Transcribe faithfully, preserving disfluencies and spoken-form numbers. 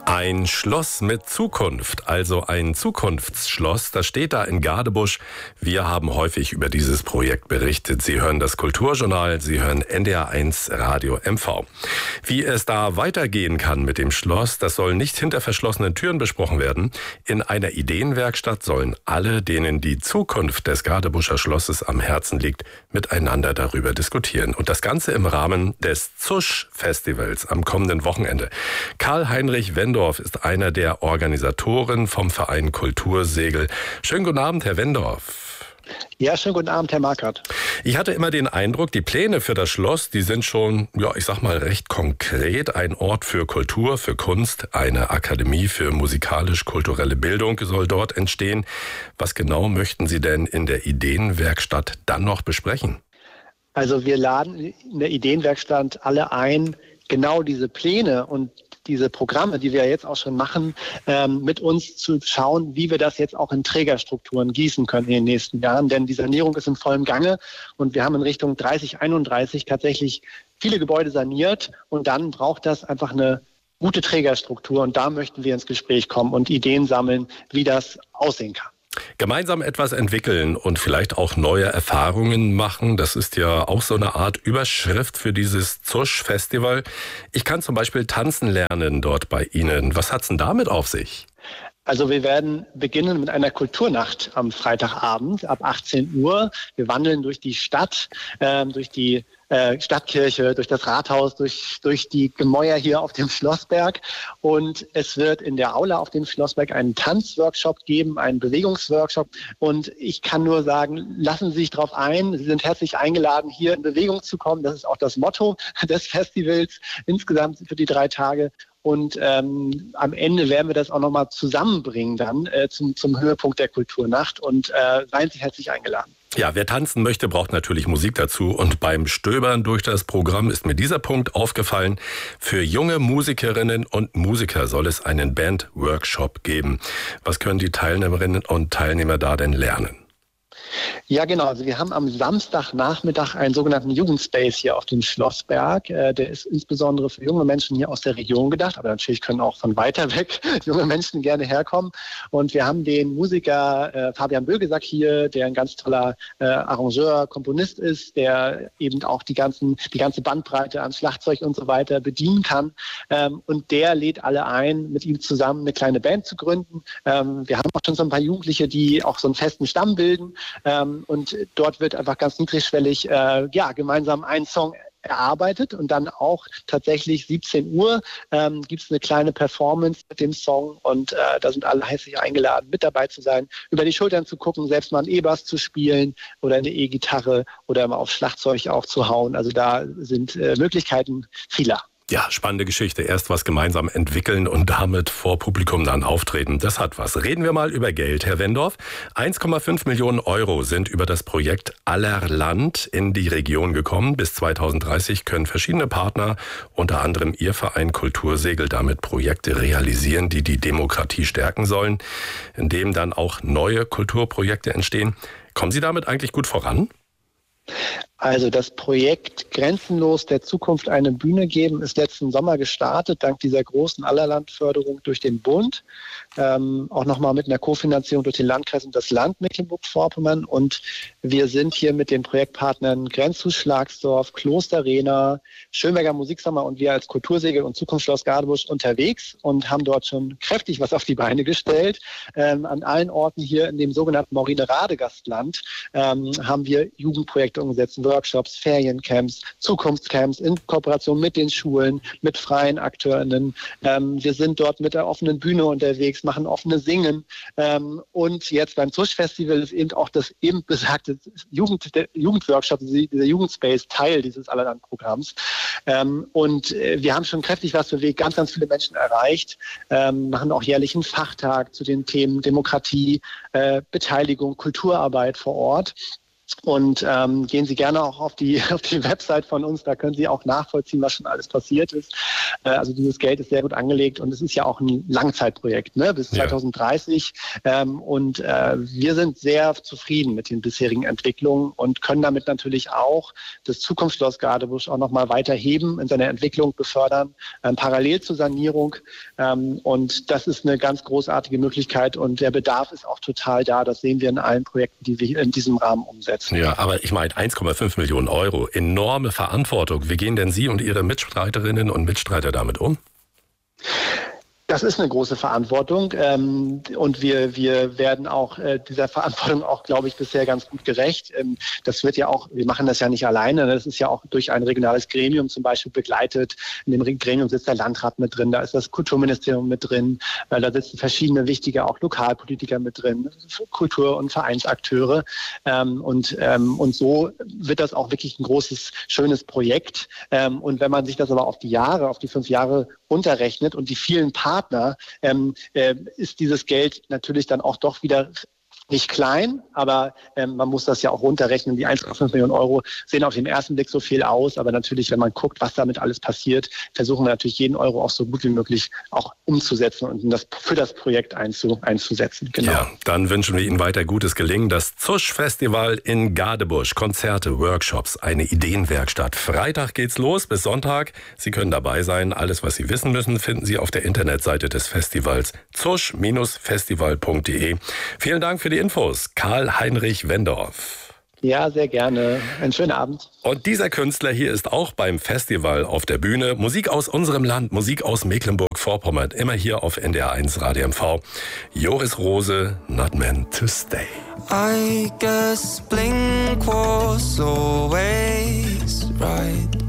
Ein Schloss mit Zukunft, also ein Zukunftsschloss, das steht da in Gadebusch. Wir haben häufig über dieses Projekt berichtet. Sie hören das Kulturjournal, Sie hören N D R eins Radio M V. Wie es da weitergehen kann mit dem Schloss, das soll nicht hinter verschlossenen Türen besprochen werden. In einer Ideenwerkstatt sollen alle, denen die Zukunft des Gadebuscher Schlosses am Herzen liegt, miteinander darüber diskutieren. Und das Ganze im Rahmen des Zusch-Festivals am kommenden Wochenende. Karl-Heinrich Wendorf ist einer der Organisatoren vom Verein Kultursegel. Schönen guten Abend, Herr Wendorf. Ja, schönen guten Abend, Herr Markert. Ich hatte immer den Eindruck, die Pläne für das Schloss, die sind schon, ja, ich sag mal, recht konkret. Ein Ort für Kultur, für Kunst, eine Akademie für musikalisch-kulturelle Bildung soll dort entstehen. Was genau möchten Sie denn in der Ideenwerkstatt dann noch besprechen? Also wir laden in der Ideenwerkstatt alle ein, genau diese Pläne und diese Programme, die wir jetzt auch schon machen, ähm, mit uns zu schauen, wie wir das jetzt auch in Trägerstrukturen gießen können in den nächsten Jahren. Denn die Sanierung ist in vollem Gange und wir haben in Richtung dreißig einunddreißig tatsächlich viele Gebäude saniert und dann braucht das einfach eine gute Trägerstruktur und da möchten wir ins Gespräch kommen und Ideen sammeln, wie das aussehen kann. Gemeinsam etwas entwickeln und vielleicht auch neue Erfahrungen machen, das ist ja auch so eine Art Überschrift für dieses Zusch-Festival. Ich kann zum Beispiel tanzen lernen dort bei Ihnen. Was hat's denn damit auf sich? Also wir werden beginnen mit einer Kulturnacht am Freitagabend ab achtzehn Uhr. Wir wandeln durch die Stadt, äh, durch die äh, Stadtkirche, durch das Rathaus, durch, durch die Gemäuer hier auf dem Schlossberg. Und es wird in der Aula auf dem Schlossberg einen Tanzworkshop geben, einen Bewegungsworkshop. Und ich kann nur sagen, lassen Sie sich darauf ein. Sie sind herzlich eingeladen, hier in Bewegung zu kommen. Das ist auch das Motto des Festivals insgesamt für die drei Tage. Und ähm, am Ende werden wir das auch nochmal zusammenbringen dann äh, zum, zum Höhepunkt der Kulturnacht und äh, seien Sie herzlich eingeladen. Ja, wer tanzen möchte, braucht natürlich Musik dazu. Und beim Stöbern durch das Programm ist mir dieser Punkt aufgefallen. Für junge Musikerinnen und Musiker soll es einen Band-Workshop geben. Was können die Teilnehmerinnen und Teilnehmer da denn lernen? Ja, genau. Also wir haben am Samstagnachmittag einen sogenannten Jugendspace hier auf dem Schlossberg. Äh, der ist insbesondere für junge Menschen hier aus der Region gedacht, aber natürlich können auch von weiter weg junge Menschen gerne herkommen. Und wir haben den Musiker äh, Fabian Bögesack hier, der ein ganz toller äh, Arrangeur, Komponist ist, der eben auch die ganzen, die ganze Bandbreite an Schlagzeug und so weiter bedienen kann. Ähm, und der lädt alle ein, mit ihm zusammen eine kleine Band zu gründen. Ähm, wir haben auch schon so ein paar Jugendliche, die auch so einen festen Stamm bilden. Ähm, und dort wird einfach ganz niedrigschwellig äh, ja, gemeinsam ein Song erarbeitet und dann auch tatsächlich siebzehn Uhr ähm, gibt es eine kleine Performance mit dem Song und äh, da sind alle herzlich eingeladen, mit dabei zu sein, über die Schultern zu gucken, selbst mal einen E-Bass zu spielen oder eine E-Gitarre oder mal auf Schlagzeug auch zu hauen. Also da sind äh, Möglichkeiten vieler. Ja, spannende Geschichte. Erst was gemeinsam entwickeln und damit vor Publikum dann auftreten. Das hat was. Reden wir mal über Geld, Herr Wendorf. eins Komma fünf Millionen Euro sind über das Projekt Allerland in die Region gekommen. Bis zweitausenddreißig können verschiedene Partner, unter anderem Ihr Verein Kultursegel, damit Projekte realisieren, die die Demokratie stärken sollen, indem dann auch neue Kulturprojekte entstehen. Kommen Sie damit eigentlich gut voran? Also das Projekt Grenzenlos der Zukunft eine Bühne geben ist letzten Sommer gestartet, dank dieser großen Allerlandförderung durch den Bund. Ähm, auch nochmal mit einer Kofinanzierung durch den Landkreis und das Land Mecklenburg-Vorpommern. Und wir sind hier mit den Projektpartnern Grenzhus Schlagsdorf, Kloster Rehna, Schönberger Musiksommer und wir als Kultursegel und Zukunftsschloss Gadebusch unterwegs und haben dort schon kräftig was auf die Beine gestellt. Ähm, an allen Orten hier in dem sogenannten Maurine-Radegastland ähm, haben wir Jugendprojekte umgesetzt, Workshops, Feriencamps, Zukunftscamps in Kooperation mit den Schulen, mit freien AkteurInnen. Ähm, wir sind dort mit der offenen Bühne unterwegs, machen offene Singen. Ähm, und jetzt beim Zusch-Festival ist eben auch das eben besagte Jugend, der Jugendworkshop, dieser Jugendspace Teil dieses Allerland-Programms. Ähm, und äh, wir haben schon kräftig was bewegt, ganz, ganz viele Menschen erreicht, ähm, machen auch jährlich einen Fachtag zu den Themen Demokratie, äh, Beteiligung, Kulturarbeit vor Ort. Und ähm, gehen Sie gerne auch auf die, auf die Website von uns, da können Sie auch nachvollziehen, was schon alles passiert ist. Äh, also dieses Geld ist sehr gut angelegt und es ist ja auch ein Langzeitprojekt, ne, bis zwanzig dreißig. Ja. Ähm, und äh, wir sind sehr zufrieden mit den bisherigen Entwicklungen und können damit natürlich auch das Zukunftsschloss Gadebusch auch nochmal weiter heben, in seiner Entwicklung befördern, ähm, parallel zur Sanierung. Ähm, und das ist eine ganz großartige Möglichkeit und der Bedarf ist auch total da. Das sehen wir in allen Projekten, die wir in diesem Rahmen umsetzen. Ja, aber ich meine eins Komma fünf Millionen Euro, enorme Verantwortung. Wie gehen denn Sie und Ihre Mitstreiterinnen und Mitstreiter damit um? Das ist eine große Verantwortung ähm, und wir wir werden auch äh, dieser Verantwortung auch, glaube ich, bisher ganz gut gerecht. Ähm, das wird ja auch, wir machen das ja nicht alleine, das ist ja auch durch ein regionales Gremium zum Beispiel begleitet. In dem Gremium sitzt der Landrat mit drin, da ist das Kulturministerium mit drin, äh, da sitzen verschiedene wichtige auch Lokalpolitiker mit drin, Kultur- und Vereinsakteure ähm, und ähm, und so wird das auch wirklich ein großes, schönes Projekt. Ähm, und wenn man sich das aber auf die Jahre, auf die fünf Jahre runterrechnet und die vielen Partner, ähm, äh, ist dieses Geld natürlich dann auch doch wieder nicht klein, aber ähm, man muss das ja auch runterrechnen. Die eins Komma fünf Millionen Euro sehen auf den ersten Blick so viel aus, aber natürlich, wenn man guckt, was damit alles passiert, versuchen wir natürlich jeden Euro auch so gut wie möglich auch umzusetzen und das, für das Projekt einzu, einzusetzen. Genau. Ja, dann wünschen wir Ihnen weiter gutes Gelingen. Das Zusch-Festival in Gadebusch. Konzerte, Workshops, eine Ideenwerkstatt. Freitag geht's los bis Sonntag. Sie können dabei sein. Alles, was Sie wissen müssen, finden Sie auf der Internetseite des Festivals zusch Festival punkt de. Vielen Dank für die Infos. Karl-Heinrich Wendorf. Ja, sehr gerne. Einen schönen Abend. Und dieser Künstler hier ist auch beim Festival auf der Bühne. Musik aus unserem Land, Musik aus Mecklenburg-Vorpommern. Immer hier auf N D R eins Radio M V. Joris Rose, Not Meant to Stay. I guess Blink was always right.